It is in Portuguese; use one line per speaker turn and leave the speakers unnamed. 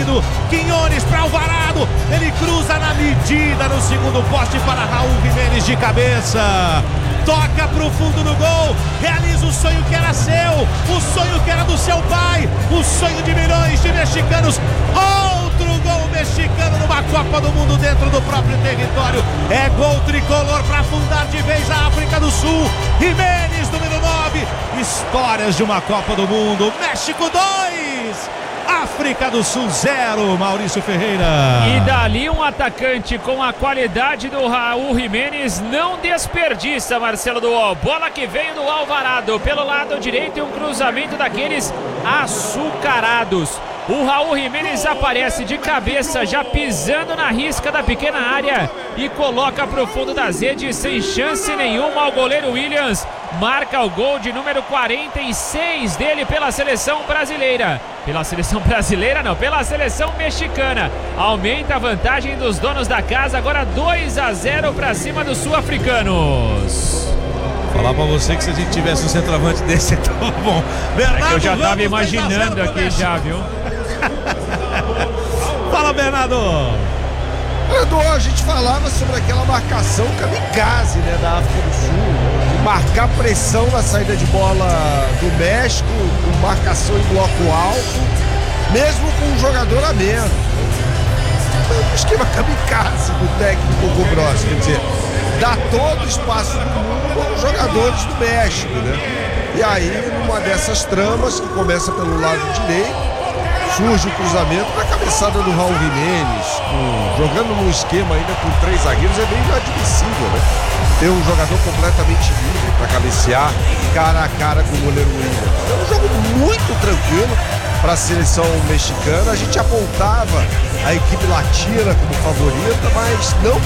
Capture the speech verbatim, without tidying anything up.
definido. Quinones para Alvarado. Ele cruza na medida no segundo poste para Raul Jiménez de cabeça. Toca pro fundo do gol, realiza o sonho que era seu, o sonho que era do seu pai, o sonho de milhões de mexicanos. Outro gol mexicano numa Copa do Mundo dentro do próprio território. É gol tricolor para afundar de vez a África do Sul. Jiménez, número nove. Histórias de uma Copa do Mundo. México dois, África do Sul zero, Maurício Ferreira.
E dali um atacante com a qualidade do Raul Jiménez não desperdiça, Marcelo Duol. Bola que veio do Alvarado pelo lado direito e um cruzamento daqueles açucarados. O Raul Jiménez aparece de cabeça, já pisando na risca da pequena área e coloca para o fundo das redes sem chance nenhuma ao goleiro Williams. Marca o gol de número quarenta e seis dele pela seleção brasileira. Pela seleção brasileira não, pela seleção mexicana. Aumenta a vantagem dos donos da casa, agora dois a zero para cima dos sul-africanos.
Falar pra você que se a gente tivesse um centroavante desse, tava bom. Bernardo,
é que eu já tava
Ramos,
imaginando aqui já, viu?
Fala, Bernardo.
Edu, a gente falava sobre aquela marcação kamikaze, né, da África do Sul. Marcar pressão na saída de bola do México, com marcação em bloco alto, mesmo com um jogador a menos. Um esquema kamikaze do técnico Hugo Bross, quer dizer, dá todo o espaço do mundo aos jogadores do México, né? E aí, numa dessas tramas, que começa pelo lado direito, surge o cruzamento na cabeçada do Raul Jiménez, com, jogando num esquema ainda com três zagueiros, é bem inadmissível, né? Ter um jogador completamente livre para cabecear cara a cara com o goleiro Williams. É um jogo muito tranquilo para a seleção mexicana. A gente apontava a equipe latina como favorita, mas não